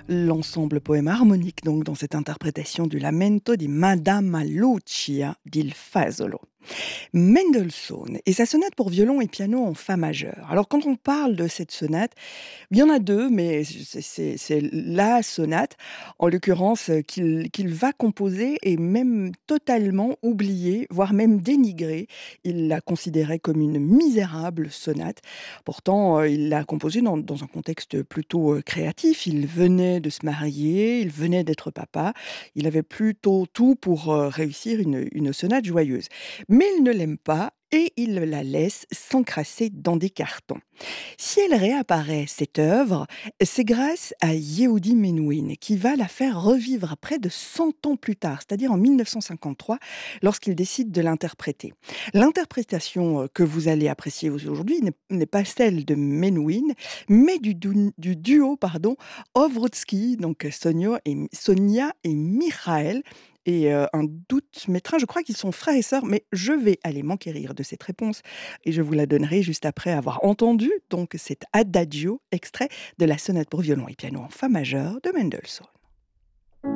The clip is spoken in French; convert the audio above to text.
L'ensemble poème harmonique donc dans cette interprétation du Lamento di Madama Lucia d'Il Fasolo. Mendelssohn et sa sonate pour violon et piano en fa majeur. Alors quand on parle de cette sonate, il y en a 2, mais c'est la sonate, en l'occurrence, qu'il va composer et même totalement oublier, voire même dénigrer. Il l'a considérée comme une misérable sonate. Pourtant, il l'a composée dans un contexte plutôt, créatif. Il venait de se marier, il venait d'être papa. Il avait plutôt tout pour, réussir une sonate joyeuse. Mais il ne l'aime pas et il la laisse s'encrasser dans des cartons. Si elle réapparaît, cette œuvre, c'est grâce à Yehudi Menuhin qui va la faire revivre près de 100 ans plus tard, c'est-à-dire en 1953, lorsqu'il décide de l'interpréter. L'interprétation que vous allez apprécier aujourd'hui n'est pas celle de Menuhin, mais du duo Ovrutsky, donc Sonia et Michael. Et un doute m'étreint, je crois qu'ils sont frères et sœurs, mais je vais aller m'enquérir de cette réponse et je vous la donnerai juste après avoir entendu donc cet adagio extrait de la sonate pour violon et piano en fa majeur de Mendelssohn.